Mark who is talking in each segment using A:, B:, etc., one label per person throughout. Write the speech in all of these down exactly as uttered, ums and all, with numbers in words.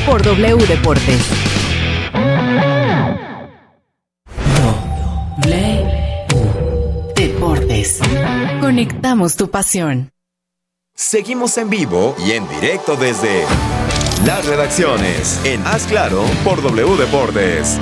A: por W Deportes. W Deportes. Conectamos tu pasión.
B: Seguimos en vivo y en directo desde las redacciones en Haz Claro por W Deportes.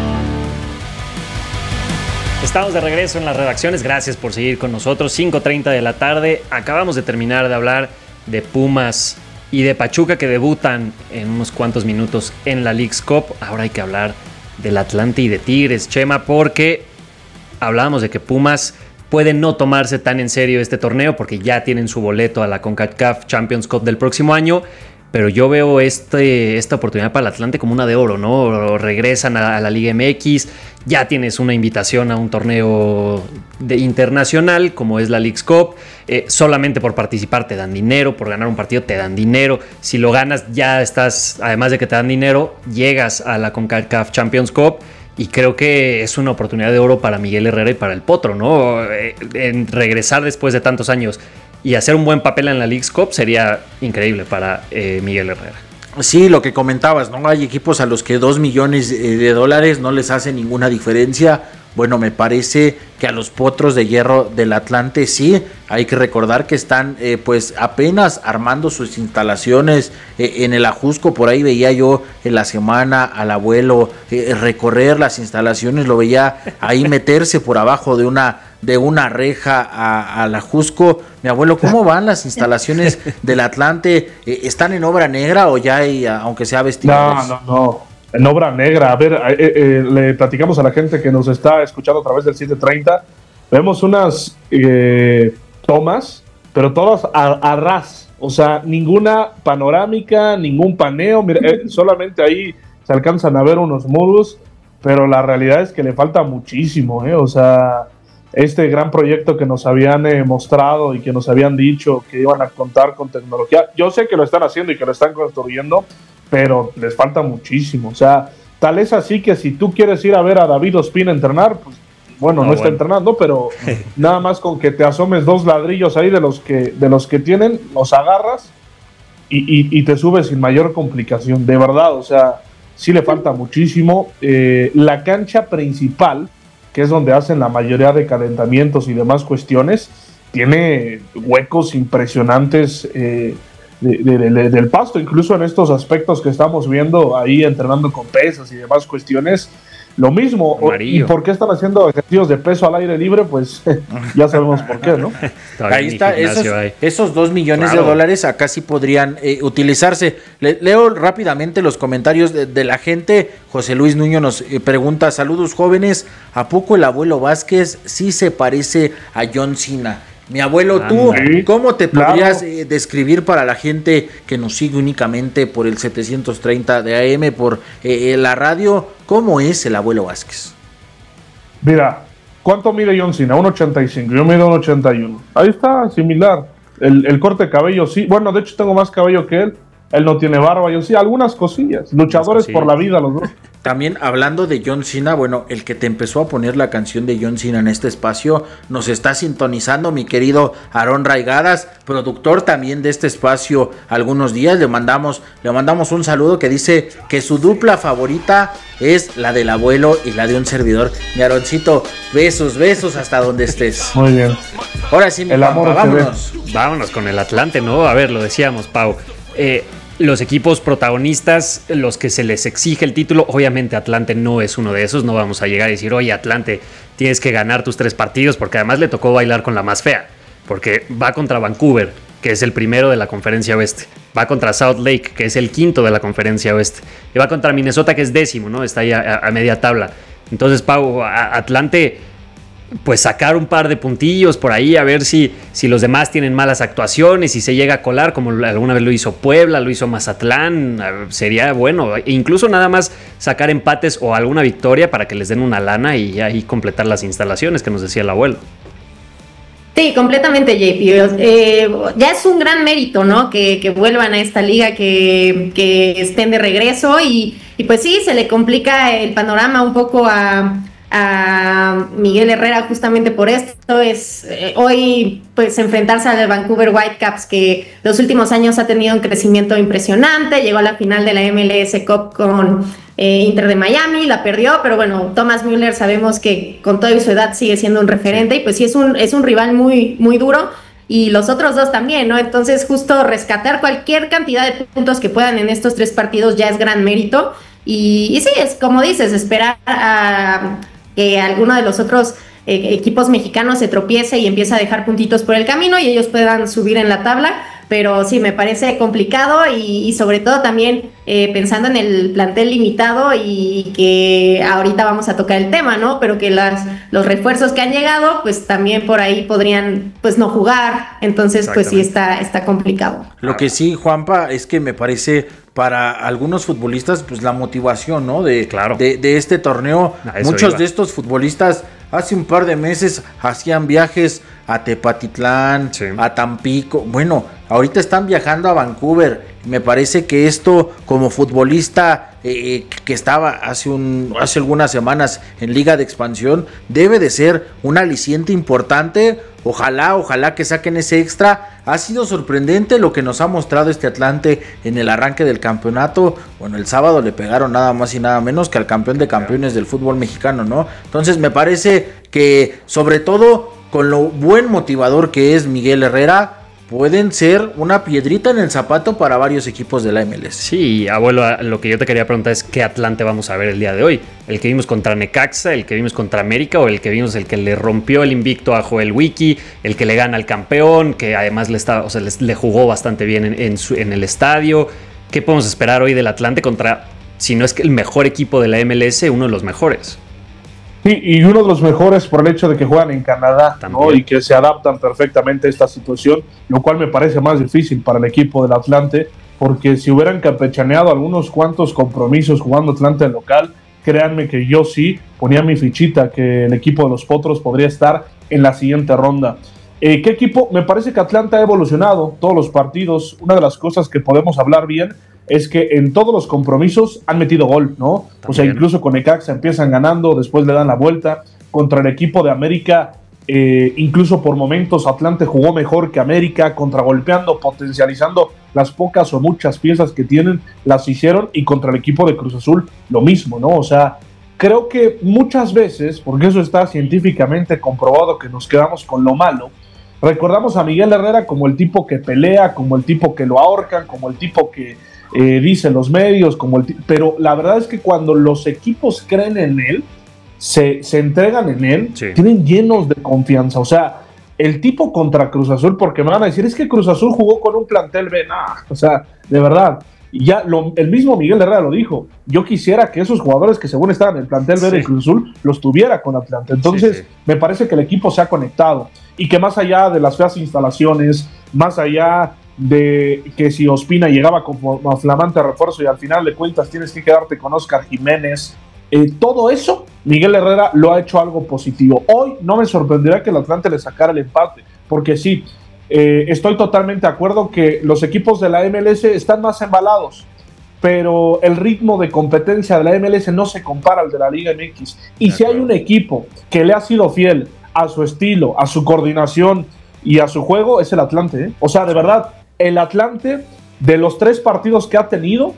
C: Estamos de regreso en las redacciones, gracias por seguir con nosotros. cinco treinta de la tarde, acabamos de terminar de hablar de Pumas y de Pachuca que debutan en unos cuantos minutos en la Leagues Cup. Ahora hay que hablar del Atlante y de Tigres, Chema, porque hablábamos de que Pumas puede no tomarse tan en serio este torneo porque ya tienen su boleto a la CONCACAF Champions Cup del próximo año. Pero yo veo este, esta oportunidad para el Atlante como una de oro, ¿no? Regresan a, a la Liga M X, ya tienes una invitación a un torneo de, internacional como es la Leagues Cup. Eh, solamente por participar te dan dinero, por ganar un partido te dan dinero. Si lo ganas ya estás, además de que te dan dinero, llegas a la CONCACAF Champions Cup. Y creo que es una oportunidad de oro para Miguel Herrera y para el Potro, ¿no? Eh, en regresar después de tantos años y hacer un buen papel en la Leagues Cup sería increíble para eh, Miguel Herrera.
D: Sí, lo que comentabas, ¿no? Hay equipos a los que dos millones de dólares no les hace ninguna diferencia. Bueno, me parece que a los Potros de Hierro del Atlante sí, hay que recordar que están eh, pues apenas armando sus instalaciones eh, en el Ajusco. Por ahí veía yo en la semana al abuelo eh, recorrer las instalaciones, lo veía ahí meterse por abajo de una de una reja a, al Ajusco. Mi abuelo, ¿cómo van las instalaciones del Atlante? Eh, ¿Están en obra negra o ya hay, aunque sea vestidos?
E: No, no, no. En obra negra. A ver, eh, eh, le platicamos a la gente que nos está escuchando a través del siete treinta. Vemos unas eh, tomas, pero todas a, a ras. O sea, ninguna panorámica, ningún paneo. Mira, eh, solamente ahí se alcanzan a ver unos muros, pero la realidad es que le falta muchísimo, ¿eh? O sea, este gran proyecto que nos habían eh, mostrado y que nos habían dicho que iban a contar con tecnología. Yo sé que lo están haciendo y que lo están construyendo, pero les falta muchísimo. O sea, tal es así que si tú quieres ir a ver a David Ospina entrenar, pues bueno, no, no está bueno. entrenando, pero nada más con que te asomes dos ladrillos ahí de los que, de los que tienen, los agarras y, y, y te subes sin mayor complicación. De verdad, o sea, sí le falta muchísimo. Eh, la cancha principal, que es donde hacen la mayoría de calentamientos y demás cuestiones, tiene huecos impresionantes eh, De, de, de, del pasto, incluso en estos aspectos que estamos viendo ahí entrenando con pesas y demás cuestiones, lo mismo. Amarillo. ¿Y por qué están haciendo ejercicios de peso al aire libre? Pues ya sabemos por qué, ¿no?
D: Ahí está, esos, esos dos millones claro. de dólares acá sí podrían eh, utilizarse. Le, leo rápidamente los comentarios de, de la gente. José Luis Nuño nos eh, pregunta: saludos jóvenes, ¿a poco el abuelo Vázquez sí se parece a John Cena? Mi abuelo, tú, ¿cómo te podrías claro. eh, describir para la gente que nos sigue únicamente por el setecientos treinta de A M, por eh, la radio? ¿Cómo es el abuelo Vázquez?
E: Mira, ¿cuánto mide John Cena? uno ochenta y cinco, yo mido uno ochenta y uno. Ahí está, similar. El, el corte de cabello, sí. Bueno, de hecho tengo más cabello que él. Él no tiene barba, yo sí, algunas cosillas. Luchadores cosillas. Por la vida los dos.
D: También hablando de John Cena, bueno, el que te empezó a poner la canción de John Cena en este espacio nos está sintonizando, mi querido Aarón Raigadas, productor también de este espacio algunos días. Le mandamos, le mandamos un saludo, que dice que su dupla favorita es la del abuelo y la de un servidor. Mi Aaroncito, besos, besos hasta donde estés.
E: Muy bien.
D: Ahora sí, mi
E: el amor,
D: vámonos.
C: Vámonos con el Atlante, ¿no? A ver, lo decíamos, Pau. Eh, los equipos protagonistas, los que se les exige el título, obviamente Atlante no es uno de esos. No vamos a llegar y decir, oye, Atlante, tienes que ganar tus tres partidos, porque además le tocó bailar con la más fea, porque va contra Vancouver, que es el primero de la conferencia oeste, va contra South Lake, que es el quinto de la conferencia oeste, y va contra Minnesota, que es décimo, ¿no? Está ahí a, a media tabla. Entonces, Pau, a Atlante, pues sacar un par de puntillos por ahí, a ver si, si los demás tienen malas actuaciones, si se llega a colar, como alguna vez lo hizo Puebla, lo hizo Mazatlán, sería bueno. Incluso nada más sacar empates o alguna victoria para que les den una lana y ahí completar las instalaciones, que nos decía el abuelo.
F: Sí, completamente, J P. Eh, ya es un gran mérito, ¿no? Que, que vuelvan a esta liga, que, que estén de regreso y, y pues sí, se le complica el panorama un poco a... a Miguel Herrera justamente por esto. Es eh, hoy pues enfrentarse al Vancouver Whitecaps, que los últimos años ha tenido un crecimiento impresionante, llegó a la final de la M L S Cup con eh, Inter de Miami, la perdió, pero bueno, Thomas Müller sabemos que con toda su edad sigue siendo un referente y pues sí es un, es un rival muy, muy duro, y los otros dos también, ¿no? Entonces justo rescatar cualquier cantidad de puntos que puedan en estos tres partidos ya es gran mérito, y, y sí, es como dices, esperar a que alguno de los otros eh, equipos mexicanos se tropiece y empiece a dejar puntitos por el camino y ellos puedan subir en la tabla, pero sí, me parece complicado y, y sobre todo también eh, pensando en el plantel limitado y que ahorita vamos a tocar el tema, ¿no? Pero que las, los refuerzos que han llegado, pues también por ahí podrían pues no jugar, entonces pues sí está, está complicado.
D: Lo que sí, Juanpa, es que me parece para algunos futbolistas pues la motivación, ¿no? De,
C: claro. de,
D: de este torneo. Muchos iba. de estos futbolistas hace un par de meses hacían viajes a Tepatitlán, sí. a Tampico. Bueno, ahorita están viajando a Vancouver. Me parece que esto, como futbolista eh, que estaba hace, un, hace algunas semanas en Liga de Expansión, debe de ser un aliciente importante. Ojalá, ojalá que saquen ese extra. Ha sido sorprendente lo que nos ha mostrado este Atlante en el arranque del campeonato. Bueno, el sábado le pegaron nada más y nada menos que al campeón de campeones del fútbol mexicano, ¿no? Entonces me parece que, sobre todo con lo buen motivador que es Miguel Herrera, pueden ser una piedrita en el zapato para varios equipos de la M L S.
C: Sí, abuelo, lo que yo te quería preguntar es ¿qué Atlante vamos a ver el día de hoy? ¿El que vimos contra Necaxa, el que vimos contra América, o el que vimos el que le rompió el invicto a Joel Wiki, el que le gana al campeón, que además le, está, o sea, le, le jugó bastante bien en, en, su, en el estadio? ¿Qué podemos esperar hoy del Atlante contra, si no es que el mejor equipo de la M L S, uno de los mejores?
E: Sí, y uno de los mejores por el hecho de que juegan en Canadá, ¿no? Y que se adaptan perfectamente a esta situación, lo cual me parece más difícil para el equipo del Atlante, porque si hubieran campechaneado algunos cuantos compromisos jugando Atlante en local, créanme que yo sí ponía mi fichita que el equipo de los Potros podría estar en la siguiente ronda. Eh, ¿Qué equipo? Me parece que Atlante ha evolucionado todos los partidos. Una de las cosas que podemos hablar bien es que en todos los compromisos han metido gol, ¿no? También. O sea, incluso con Necaxa empiezan ganando, después le dan la vuelta. Contra el equipo de América, eh, incluso por momentos Atlante jugó mejor que América, contragolpeando, potencializando las pocas o muchas piezas que tienen, las hicieron. Y contra el equipo de Cruz Azul, lo mismo, ¿no? O sea, creo que muchas veces, porque eso está científicamente comprobado, que nos quedamos con lo malo, recordamos a Miguel Herrera como el tipo que pelea, como el tipo que lo ahorcan, como el tipo que Eh, dicen los medios, como el t- pero la verdad es que cuando los equipos creen en él, se, se entregan en él, sí. tienen llenos de confianza. O sea, el tipo contra Cruz Azul, porque me van a decir, es que Cruz Azul jugó con un plantel B, nah, o sea, de verdad, ya lo, el mismo Miguel Herrera lo dijo, yo quisiera que esos jugadores que según estaban en el plantel B sí. de Cruz Azul, los tuviera con Atlante. Entonces, sí, sí. me parece que el equipo se ha conectado, y que más allá de las feas instalaciones, más allá de que si Ospina llegaba como flamante refuerzo y al final de cuentas tienes que quedarte con Oscar Jiménez, eh, todo eso Miguel Herrera lo ha hecho algo positivo. Hoy no me sorprenderá que el Atlante le sacara el empate, porque sí, eh, estoy totalmente de acuerdo que los equipos de la M L S están más embalados, pero el ritmo de competencia de la M L S no se compara al de la Liga M X, y si hay un equipo que le ha sido fiel a su estilo, a su coordinación y a su juego, es el Atlante, ¿eh? O sea, de verdad, el Atlante, de los tres partidos que ha tenido,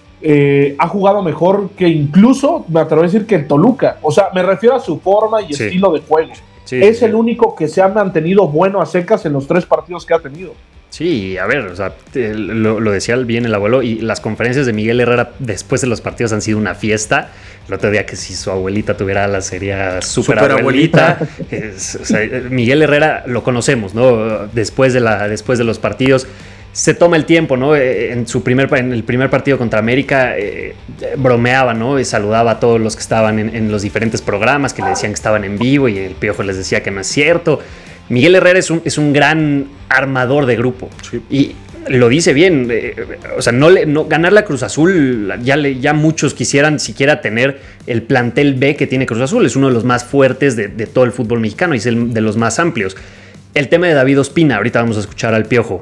E: eh, ha jugado mejor que incluso, me atrevo a decir, que el Toluca. O sea, me refiero a su forma y sí. estilo de juego. Sí, es sí. el único que se ha mantenido bueno a secas en los tres partidos que ha tenido.
C: Sí, a ver, o sea, lo, lo decía bien el abuelo, y las conferencias de Miguel Herrera después de los partidos han sido una fiesta. El otro día que si su abuelita tuviera la sería súper abuelita. Es, o sea, Miguel Herrera lo conocemos, ¿no? Después de, la, después de los partidos se toma el tiempo, ¿no? En, su primer, en el primer partido contra América eh, bromeaba, ¿no? Y saludaba a todos los que estaban en, en los diferentes programas, que le decían que estaban en vivo, y el Piojo les decía que no es cierto. Miguel Herrera es un, es un gran armador de grupo, sí. y lo dice bien, eh, o sea, no, le, no ganar la Cruz Azul, ya, le, ya muchos quisieran siquiera tener el plantel B que tiene Cruz Azul, es uno de los más fuertes de, de todo el fútbol mexicano y es el de los más amplios. El tema de David Ospina, ahorita vamos a escuchar al Piojo.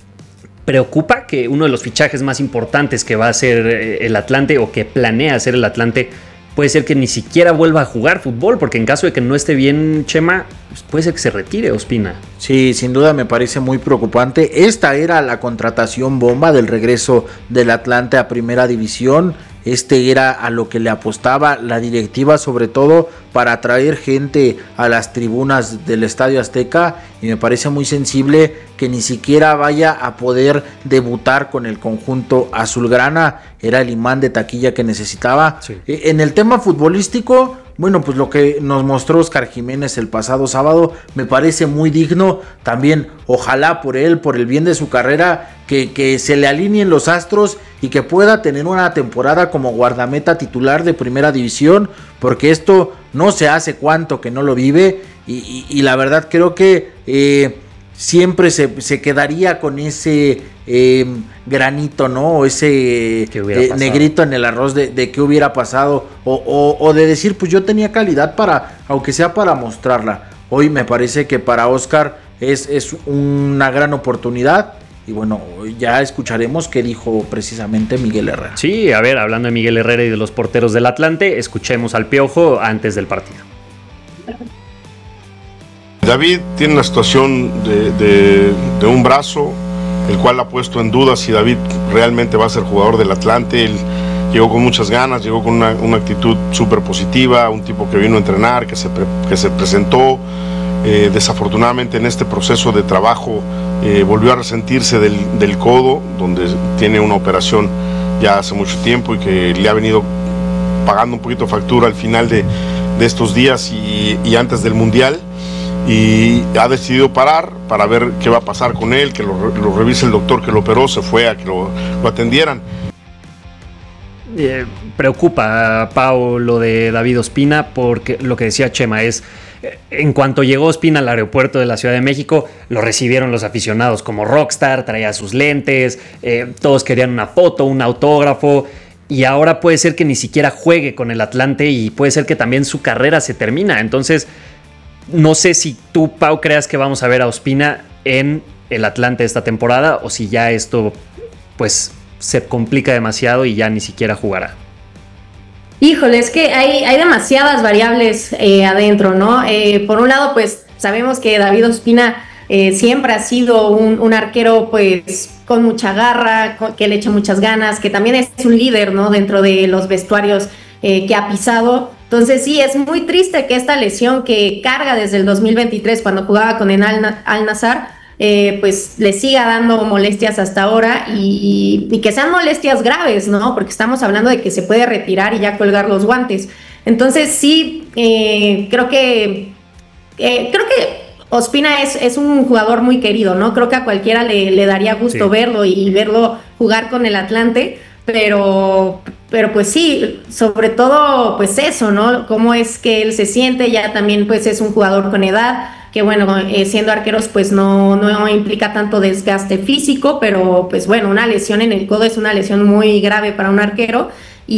C: Preocupa que uno de los fichajes más importantes que va a hacer el Atlante, o que planea hacer el Atlante, puede ser que ni siquiera vuelva a jugar fútbol, porque en caso de que no esté bien Chema, pues puede ser que se retire Ospina.
D: Sí, sin duda me parece muy preocupante. Esta era la contratación bomba del regreso del Atlante a Primera División. Este era a lo que le apostaba la directiva, sobre todo para atraer gente a las tribunas del Estadio Azteca, y me parece muy sensible que ni siquiera vaya a poder debutar con el conjunto azulgrana. Era el imán de taquilla que necesitaba. Sí. En el tema futbolístico, bueno, pues lo que nos mostró Óscar Jiménez el pasado sábado me parece muy digno. También, ojalá por él, por el bien de su carrera, que, que se le alineen los astros y que pueda tener una temporada como guardameta titular de Primera División, porque esto no se hace cuánto que no lo vive, y, y, y la verdad creo que eh, siempre se, se quedaría con ese eh, granito, ¿no? O ese eh, negrito en el arroz de, de qué hubiera pasado, o, o, o de decir, pues yo tenía calidad para, aunque sea para mostrarla. Hoy me parece que para Óscar es, es una gran oportunidad. Y bueno, ya escucharemos qué dijo precisamente Miguel Herrera.
C: Sí, a ver, hablando de Miguel Herrera y de los porteros del Atlante, escuchemos al Piojo antes del partido.
G: David tiene una situación de, de, de un brazo, el cual ha puesto en duda si David realmente va a ser jugador del Atlante. Él llegó con muchas ganas, llegó con una, una actitud súper positiva, un tipo que vino a entrenar, que se, pre, que se presentó. Eh, desafortunadamente en este proceso de trabajo eh, volvió a resentirse del, del codo, donde tiene una operación ya hace mucho tiempo y que le ha venido pagando un poquito factura al final de, de estos días y, y antes del Mundial, y ha decidido parar para ver qué va a pasar con él, que lo, lo revise el doctor que lo operó, se fue a que lo, lo atendieran.
C: Eh, preocupa, Pau, lo de David Ospina, porque lo que decía Chema es, en cuanto llegó Ospina al aeropuerto de la Ciudad de México, lo recibieron los aficionados como rockstar, traía sus lentes, eh, todos querían una foto, un autógrafo, y ahora puede ser que ni siquiera juegue con el Atlante y puede ser que también su carrera se termina. Entonces, no sé si tú, Pau, creas que vamos a ver a Ospina en el Atlante esta temporada, o si ya esto pues se complica demasiado y ya ni siquiera jugará.
F: Híjole, es que hay, hay demasiadas variables eh, adentro, ¿no? Eh, por un lado, pues sabemos que David Ospina eh, siempre ha sido un, un arquero pues con mucha garra, con, que le echa muchas ganas, que también es un líder, ¿no? Dentro de los vestuarios eh, que ha pisado. Entonces sí, es muy triste que esta lesión que carga desde el dos mil veintitrés, cuando jugaba con el Al-Nassr, Eh, pues le siga dando molestias hasta ahora, y, y que sean molestias graves, ¿no? Porque estamos hablando de que se puede retirar y ya colgar los guantes. Entonces sí, eh, creo que eh, creo que Ospina es, es un jugador muy querido, ¿no? Creo que a cualquiera le, le daría gusto sí. verlo y verlo jugar con el Atlante, pero, pero pues sí, sobre todo pues eso, ¿no? Cómo es que él se siente, ya también pues es un jugador con edad, que bueno, eh, siendo arqueros pues no, no implica tanto desgaste físico, pero pues bueno, una lesión en el codo es una lesión muy grave para un arquero,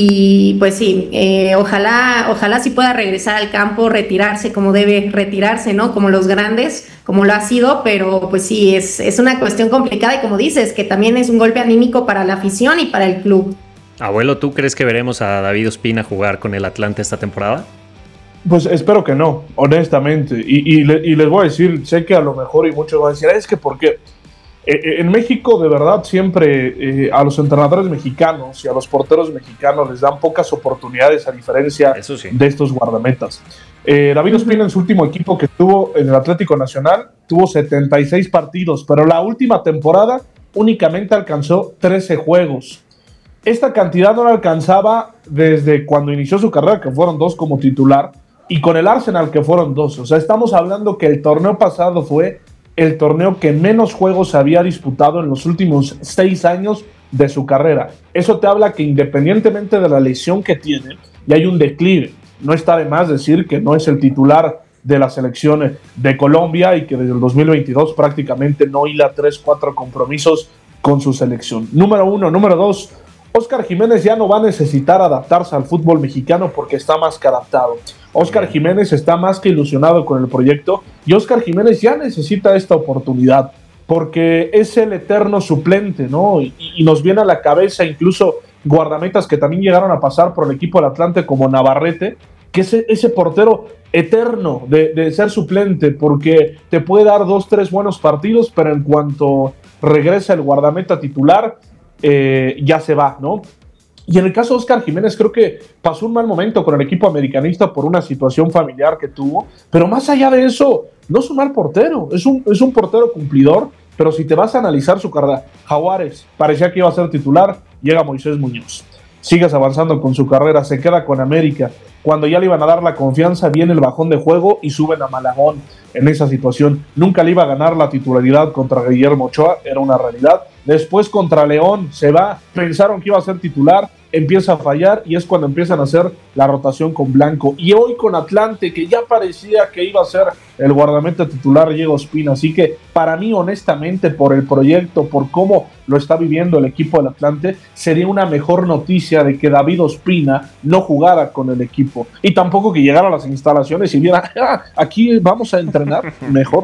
F: y pues sí, eh, ojalá, ojalá sí pueda regresar al campo, retirarse como debe retirarse, ¿no? Como los grandes, como lo ha sido, pero pues sí, es, es una cuestión complicada, y como dices, que también es un golpe anímico para la afición y para el club.
C: Abuelo, ¿tú crees que veremos a David Ospina jugar con el Atlante esta temporada?
E: Pues espero que no, honestamente. Y, y, le, y les voy a decir, sé que a lo mejor y muchos van a decir, es que ¿por qué? Eh, en México, de verdad, siempre eh, a los entrenadores mexicanos y a los porteros mexicanos les dan pocas oportunidades, a diferencia sí. de estos guardametas. Eh, David Ospina, en su último equipo que estuvo en el Atlético Nacional, tuvo setenta y seis partidos, pero la última temporada únicamente alcanzó trece juegos. Esta cantidad no la alcanzaba desde cuando inició su carrera, que fueron dos como titular, y con el Arsenal, que fueron dos. O sea, estamos hablando que el torneo pasado fue el torneo que menos juegos había disputado en los últimos seis años de su carrera. Eso te habla que independientemente de la lesión que tiene, ya hay un declive. No está de más decir que no es el titular de la selección de Colombia y que desde el dos mil veintidós prácticamente no hila tres, cuatro compromisos con su selección. Número uno. Número dos, Óscar Jiménez ya no va a necesitar adaptarse al fútbol mexicano porque está más que adaptado. Óscar Jiménez está más que ilusionado con el proyecto, y Óscar Jiménez ya necesita esta oportunidad porque es el eterno suplente, ¿no? Y, y nos viene a la cabeza incluso guardametas que también llegaron a pasar por el equipo del Atlante, como Navarrete, que es ese portero eterno de, de ser suplente, porque te puede dar dos, tres buenos partidos, pero en cuanto regresa el guardameta titular, eh, ya se va, ¿no? Y en el caso de Óscar Jiménez, creo que pasó un mal momento con el equipo americanista por una situación familiar que tuvo, pero más allá de eso, no es un mal portero, es un, es un portero cumplidor, pero si te vas a analizar su carrera, Jaguares parecía que iba a ser titular, llega Moisés Muñoz. Sigues avanzando con su carrera, se queda con América. Cuando ya le iban a dar la confianza, viene el bajón de juego y suben a Malagón en esa situación. Nunca le iba a ganar la titularidad contra Guillermo Ochoa, era una realidad. Después contra León se va, pensaron que iba a ser titular, empieza a fallar y es cuando empiezan a hacer la rotación con Blanco. Y hoy con Atlante, que ya parecía que iba a ser el guardameta titular Diego Ospina. Así que para mí, honestamente, por el proyecto, por cómo lo está viviendo el equipo del Atlante, sería una mejor noticia de que David Ospina no jugara con el equipo. Y tampoco que llegara a las instalaciones y viera, ah, aquí vamos a entrenar mejor.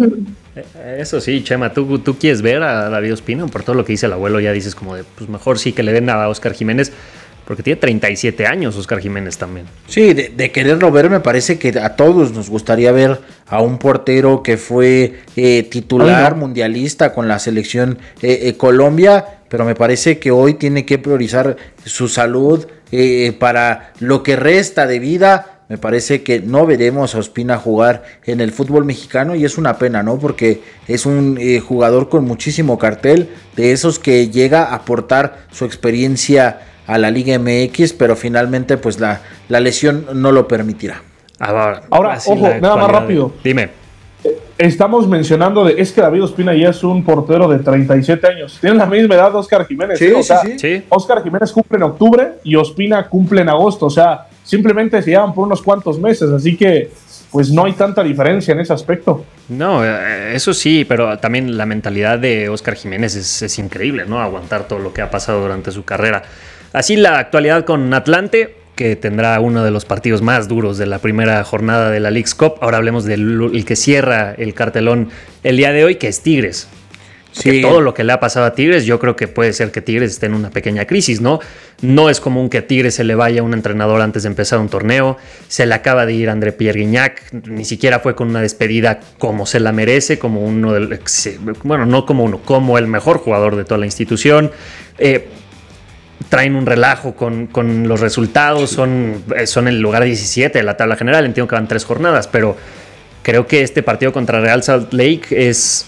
C: Eso sí, Chema, ¿tú, tú quieres ver a David Ospina, por todo lo que dice el abuelo, ya dices como de, pues mejor sí que le den a Óscar Jiménez, porque tiene treinta y siete años Óscar Jiménez también.
D: Sí, de, de quererlo ver, me parece que a todos nos gustaría ver a un portero que fue eh, titular, Ay, no. mundialista con la selección eh, eh, Colombia, pero me parece que hoy tiene que priorizar su salud eh, para lo que resta de vida. Me parece que no veremos a Ospina jugar en el fútbol mexicano y es una pena, ¿no? Porque es un eh, jugador con muchísimo cartel, de esos que llega a aportar su experiencia a la Liga M X, pero finalmente pues la, la lesión no lo permitirá.
E: Ahora, Ahora ojo, nada más rápido.
C: De... Dime.
E: Estamos mencionando de, es que David Ospina ya es un portero de treinta y siete años. Tiene la misma edad de Óscar Jiménez.
D: Sí,
E: ¿sí? O
D: sí,
E: sea,
D: sí.
C: sí.
E: Óscar Jiménez cumple en octubre y Ospina cumple en agosto. O sea, simplemente se llevan por unos cuantos meses. Así que, pues no hay tanta diferencia en ese aspecto.
C: No, eso sí, pero también la mentalidad de Óscar Jiménez es, es increíble, ¿no? Aguantar todo lo que ha pasado durante su carrera. Así la actualidad con Atlante, que tendrá uno de los partidos más duros de la primera jornada de la Leagues Cup. Ahora hablemos del el que cierra el cartelón el día de hoy, que es Tigres. Sí. Todo lo que le ha pasado a Tigres, yo creo que puede ser que Tigres esté en una pequeña crisis, ¿no? No es común que a Tigres se le vaya un entrenador antes de empezar un torneo. Se le acaba de ir André Pierre Guignac, ni siquiera fue con una despedida como se la merece, como uno del, bueno, no como uno, como el mejor jugador de toda la institución. Eh, Traen un relajo con, con los resultados, son, son el lugar diecisiete de la tabla general, entiendo que van tres jornadas, pero creo que este partido contra Real Salt Lake es,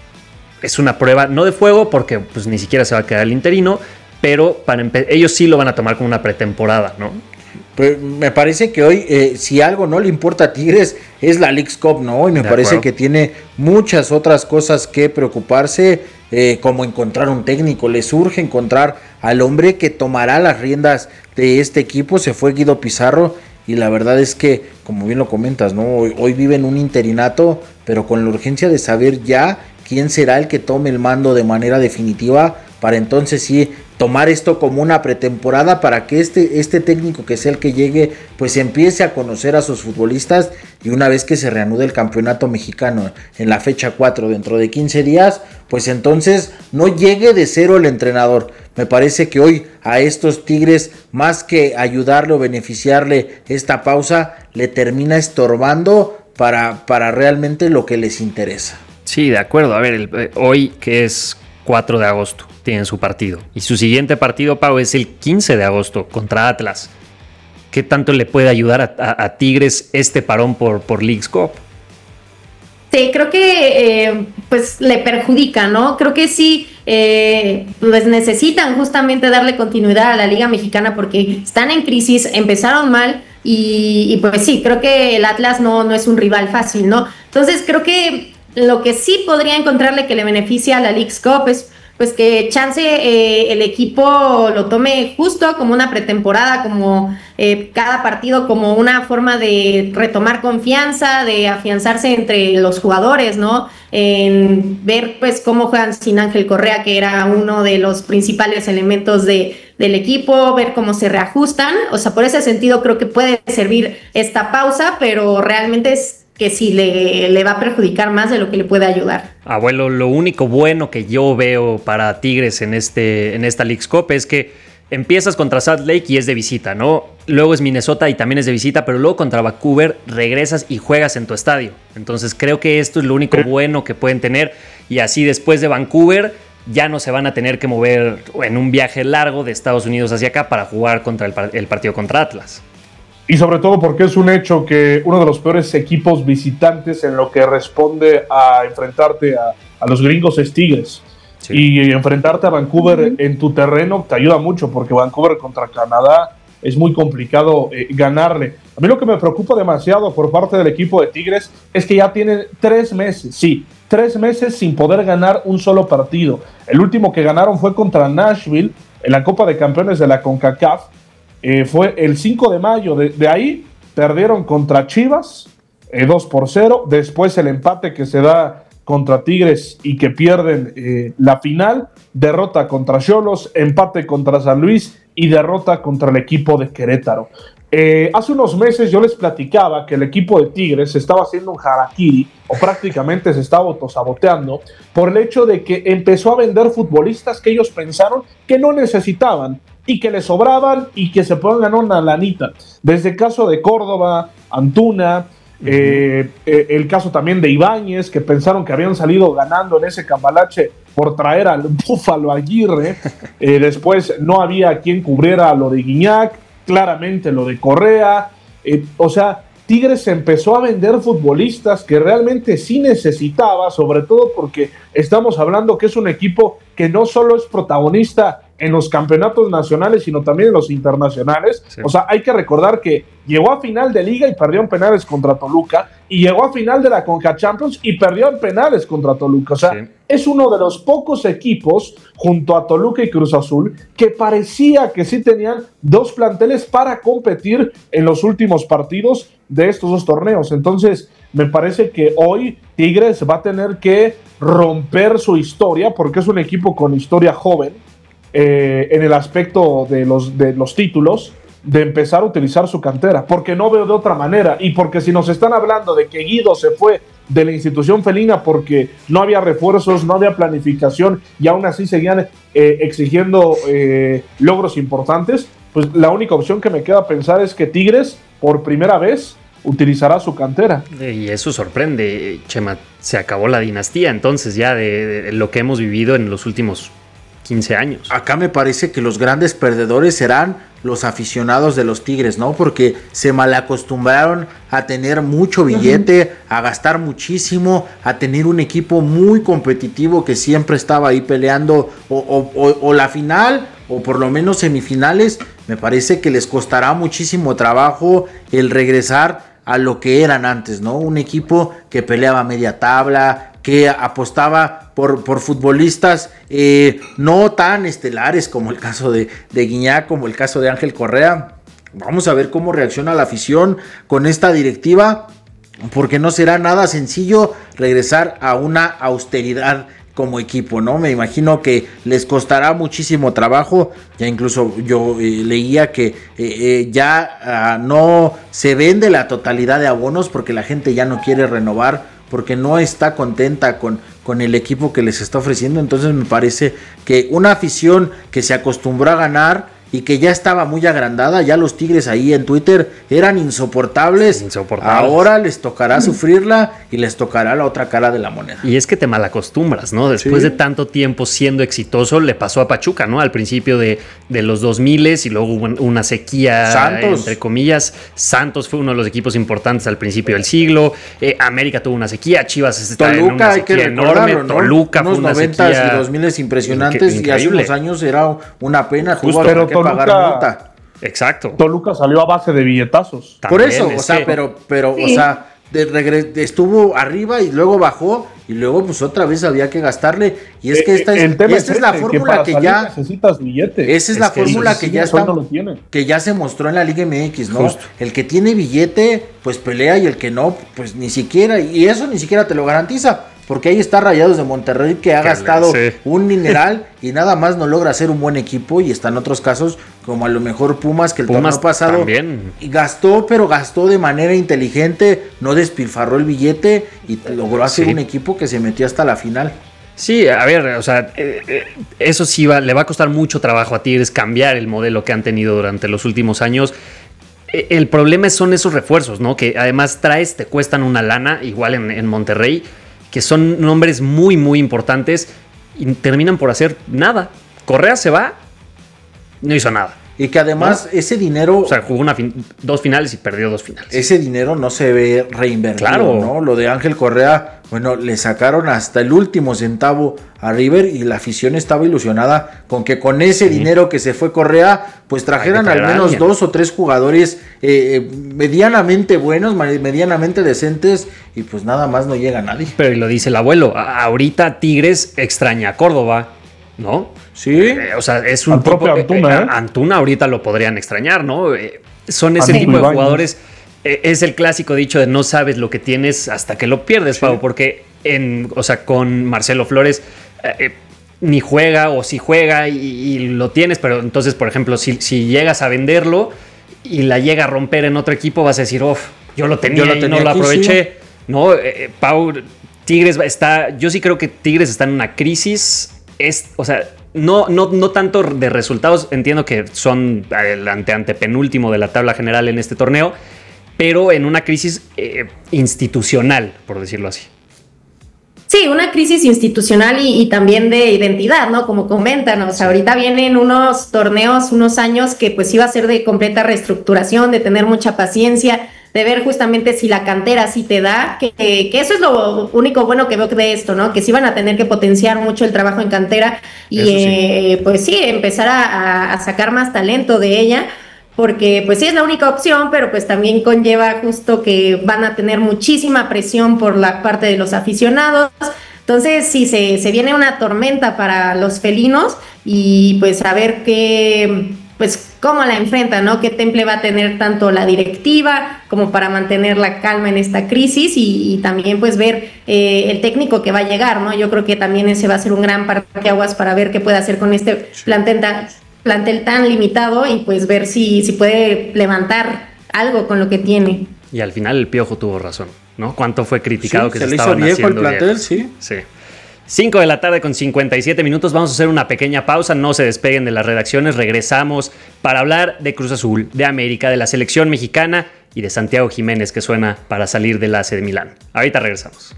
C: es una prueba, no de fuego, porque pues ni siquiera se va a quedar el interino, pero para empe- ellos sí lo van a tomar como una pretemporada, ¿no?
D: Pues me parece que hoy, eh, si algo no le importa a Tigres, es la Leagues Cup, ¿no? Y me de parece acuerdo. Que tiene muchas otras cosas que preocuparse, eh, como encontrar un técnico. Les urge encontrar al hombre que tomará las riendas de este equipo. Se fue Guido Pizarro y la verdad es que, como bien lo comentas, ¿no? Hoy, hoy viven un interinato, pero con la urgencia de saber ya quién será el que tome el mando de manera definitiva, para entonces sí tomar esto como una pretemporada, para que este, este técnico que sea el que llegue, pues empiece a conocer a sus futbolistas, y una vez que se reanude el campeonato mexicano en la fecha cuatro dentro de quince días, pues entonces no llegue de cero el entrenador. Me parece que hoy a estos Tigres, más que ayudarle o beneficiarle esta pausa, le termina estorbando para, para realmente lo que les interesa.
C: Sí, de acuerdo. A ver, el, eh, hoy que es cuatro de agosto, tienen su partido. Y su siguiente partido, Pau, es el quince de agosto contra Atlas. ¿Qué tanto le puede ayudar a, a, a Tigres este parón por, por Leagues Cup?
F: Sí, creo que eh, pues le perjudica, ¿no? Creo que sí, eh, pues necesitan justamente darle continuidad a la Liga Mexicana porque están en crisis, empezaron mal y, y pues sí, creo que el Atlas no, no es un rival fácil, ¿no? Entonces creo que lo que sí podría encontrarle que le beneficia a la Leagues Cup es pues que chance eh, el equipo lo tome justo como una pretemporada, como eh, cada partido como una forma de retomar confianza, de afianzarse entre los jugadores, ¿no? En ver pues cómo juegan sin Ángel Correa, que era uno de los principales elementos de, del equipo, ver cómo se reajustan. O sea, por ese sentido creo que puede servir esta pausa, pero realmente es que sí le, le va a perjudicar más de lo que le puede ayudar.
C: Abuelo, lo único bueno que yo veo para Tigres en, este, en esta Leagues Cup es que empiezas contra Salt Lake y es de visita, ¿no? Luego es Minnesota y también es de visita, pero luego contra Vancouver regresas y juegas en tu estadio. Entonces creo que esto es lo único bueno que pueden tener, y así después de Vancouver ya no se van a tener que mover en un viaje largo de Estados Unidos hacia acá para jugar contra el, el partido contra Atlas.
E: Y sobre todo porque es un hecho que uno de los peores equipos visitantes en lo que responde a enfrentarte a, a los gringos es Tigres. Sí. Y enfrentarte a Vancouver uh-huh. en tu terreno te ayuda mucho, porque Vancouver contra Canadá es muy complicado eh, ganarle. A mí lo que me preocupa demasiado por parte del equipo de Tigres es que ya tienen tres meses, sí, tres meses sin poder ganar un solo partido. El último que ganaron fue contra Nashville en la Copa de Campeones de la CONCACAF. Eh, fue el cinco de mayo, de, de ahí perdieron contra Chivas eh, dos por cero, después el empate que se da contra Tigres y que pierden eh, la final, derrota contra Xolos, empate contra San Luis y derrota contra el equipo de Querétaro. Eh, hace unos meses yo les platicaba que el equipo de Tigres estaba haciendo un harakiri, o prácticamente se estaba autosaboteando, por el hecho de que empezó a vender futbolistas que ellos pensaron que no necesitaban y que le sobraban y que se puedan ganar una lanita. Desde el caso de Córdoba, Antuna, uh-huh. eh, eh, el caso también de Ibáñez, que pensaron que habían salido ganando en ese cambalache por traer al Búfalo Aguirre. Eh, después no había quien cubriera lo de Guiñac, claramente lo de Correa. Eh, o sea, Tigres empezó a vender futbolistas que realmente sí necesitaba, sobre todo porque estamos hablando que es un equipo que no solo es protagonista en los campeonatos nacionales, sino también en los internacionales. Sí. O sea, hay que recordar que llegó a final de Liga y perdió en penales contra Toluca, y llegó a final de la Conca Champions y perdió en penales contra Toluca. O sea, sí. es uno de los pocos equipos, junto a Toluca y Cruz Azul, que parecía que sí tenían dos planteles para competir en los últimos partidos de estos dos torneos. Entonces, me parece que hoy Tigres va a tener que romper su historia, porque es un equipo con historia joven, Eh, en el aspecto de los, de los títulos, de empezar a utilizar su cantera, porque no veo de otra manera. Y porque si nos están hablando de que Guido se fue de la institución felina porque no había refuerzos, no había planificación, y aún así seguían eh, exigiendo eh, logros importantes, pues la única opción que me queda pensar es que Tigres, por primera vez, utilizará su cantera.
C: Y eso sorprende, Chema. Se acabó la dinastía entonces ya de, de lo que hemos vivido en los últimos quince años.
D: Acá me parece que los grandes perdedores serán los aficionados de los Tigres, ¿no? Porque se malacostumbraron a tener mucho billete, uh-huh. a gastar muchísimo, a tener un equipo muy competitivo que siempre estaba ahí peleando o, o, o, o la final o por lo menos semifinales. Me parece que les costará muchísimo trabajo el regresar a lo que eran antes, ¿no? Un equipo que peleaba media tabla, que apostaba por, por futbolistas eh, no tan estelares como el caso de, de Guiñac, como el caso de Ángel Correa. Vamos a ver cómo reacciona la afición con esta directiva, porque no será nada sencillo regresar a una austeridad como equipo, ¿no? Me imagino que les costará muchísimo trabajo. Ya incluso yo eh, leía que eh, eh, ya uh, no se vende la totalidad de abonos porque la gente ya no quiere renovar, porque no está contenta con, con el equipo que les está ofreciendo. Entonces me parece que una afición que se acostumbró a ganar y que ya estaba muy agrandada, ya los Tigres ahí en Twitter eran insoportables, insoportables. Ahora les tocará sufrirla y les tocará la otra cara de la moneda.
C: Y es que te malacostumbras, ¿no? Después sí. de tanto tiempo siendo exitoso, le pasó a Pachuca, ¿no? Al principio de, de los dos miles y luego hubo una sequía, Santos. entre comillas. Santos fue uno de los equipos importantes al principio del siglo. Eh, América tuvo una sequía, Chivas está
D: Toluca,
C: en una sequía enorme. ¿no? Toluca
D: Unos
C: fue una
D: noventas
C: sequía
D: y dos miles impresionantes y hace unos años era una pena.
E: Justo, pero Toluca, pagar multa.
C: Exacto.
E: Toluca salió a base de billetazos.
D: También, por eso, o sea, que... pero, pero, sí. o sea, de regre- de estuvo arriba y luego bajó y luego pues otra vez había que gastarle. Y es que esta es, esta es, es la fórmula que, que ya
E: necesitas billete.
D: Esa es, es la que fórmula que, que ya está,
E: no
D: que ya se mostró en la Liga M X, ¿no? Justo. El que tiene billete, pues pelea, y el que no, pues ni siquiera, y eso ni siquiera te lo garantiza. Porque ahí está Rayados de Monterrey, que ha que gastado le, sí. un mineral y nada más no logra hacer un buen equipo. Y están otros casos, como a lo mejor Pumas, que el Pumas torneo pasado también. Y gastó, pero gastó de manera inteligente, no despilfarró el billete y logró hacer sí. un equipo que se metió hasta la final.
C: Sí, a ver, o sea, eh, eh, eso sí va, le va a costar mucho trabajo a Tigres cambiar el modelo que han tenido durante los últimos años. Eh, el problema son esos refuerzos, ¿no? Que además traes, te cuestan una lana, igual en, en Monterrey, que son nombres muy, muy importantes y terminan por hacer nada. Correa se va, no hizo nada.
D: Y que además ¿no? ese dinero...
C: O sea, jugó una fin- dos finales y perdió dos finales.
D: Ese dinero no se ve reinvertido,
C: claro.
D: ¿no? Lo de Ángel Correa, bueno, le sacaron hasta el último centavo a River y la afición estaba ilusionada con que con ese sí. dinero que se fue Correa, pues trajeran al menos dos o tres jugadores eh, medianamente buenos, medianamente decentes y pues nada más no llega nadie.
C: Pero lo dice el abuelo, a- ahorita Tigres extraña a Córdoba, ¿no?
D: Sí.
C: Eh, o sea, es un
E: Al
C: tipo,
E: propio Antuna,
C: eh,
E: ¿eh?
C: Antuna ahorita lo podrían extrañar, ¿no? Eh, son ese
E: Antuna
C: tipo de
E: Ibáñez.
C: jugadores. Eh, es el clásico dicho de no sabes lo que tienes hasta que lo pierdes, sí. Pau, porque en, o sea, con Marcelo Flores eh, eh, ni juega o sí juega y, y lo tienes, pero entonces, por ejemplo, si, si llegas a venderlo y la llega a romper en otro equipo, vas a decir, uff, yo lo tenía, yo lo tenía y no aquí, lo aproveché. Sí. No, eh, Pau, Tigres está, yo sí creo que Tigres está en una crisis, es, o sea, No, no, no tanto de resultados, entiendo que son el ante, antepenúltimo de la tabla general en este torneo, pero en una crisis eh, institucional, por decirlo así.
F: Sí, una crisis institucional y, y también de identidad, ¿no? Como comentan, o sea, ahorita vienen unos torneos, unos años que pues iba a ser de completa reestructuración, de tener mucha paciencia, de ver justamente si la cantera sí te da, que, que eso es lo único bueno que veo de esto, ¿no? Que sí van a tener que potenciar mucho el trabajo en cantera y sí. eh, pues sí, empezar a, a sacar más talento de ella, porque pues sí es la única opción, pero pues también conlleva justo que van a tener muchísima presión por la parte de los aficionados. Entonces sí, se, se viene una tormenta para los felinos y pues a ver qué... pues cómo la enfrenta, ¿no? Qué temple va a tener tanto la directiva como para mantener la calma en esta crisis y, y también pues ver eh, el técnico que va a llegar, ¿no? Yo creo que también ese va a ser un gran parteaguas para ver qué puede hacer con este plantel tan, plantel tan limitado y pues ver si, si puede levantar algo con lo que tiene.
C: Y al final el Piojo tuvo razón, ¿no? Cuánto fue criticado sí, que se, se estaban
D: hizo viejo
C: haciendo
D: el plantel,
C: viejos.
D: sí.
C: Sí. cinco de la tarde con cincuenta y siete minutos. Vamos a hacer una pequeña pausa. No se despeguen de las redacciones. Regresamos para hablar de Cruz Azul, de América, de la selección mexicana y de Santiago Jiménez, que suena para salir del A C de Milán. Ahorita regresamos.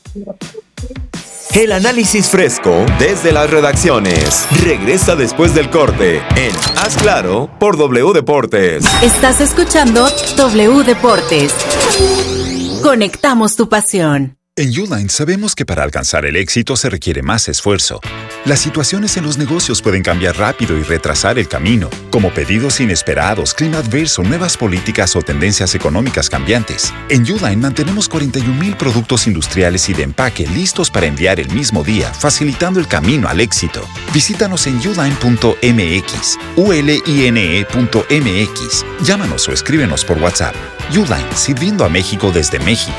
B: El análisis fresco desde las redacciones. Regresa después del corte en Haz Claro por W Deportes.
A: Estás escuchando W Deportes. Conectamos tu pasión.
H: En Uline sabemos que para alcanzar el éxito se requiere más esfuerzo. Las situaciones en los negocios pueden cambiar rápido y retrasar el camino, como pedidos inesperados, clima adverso, nuevas políticas o tendencias económicas cambiantes. En Uline mantenemos cuarenta y un mil productos industriales y de empaque listos para enviar el mismo día, facilitando el camino al éxito. Visítanos en uline punto m x, u l i n e punto m x. Llámanos o escríbenos por WhatsApp. Uline, sirviendo a México desde México.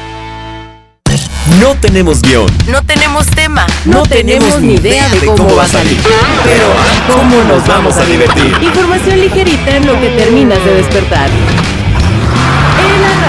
B: No tenemos guión.
A: No tenemos tema. No, no tenemos ni idea de cómo, cómo va a salir.
B: Pero ¿cómo nos vamos a divertir?
A: Información ligerita en lo que terminas de despertar.